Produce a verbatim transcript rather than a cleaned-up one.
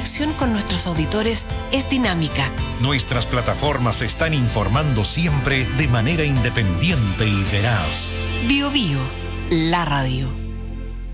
interacción con nuestros auditores es dinámica. Nuestras plataformas están informando siempre de manera independiente y veraz. Bio Bio, la radio.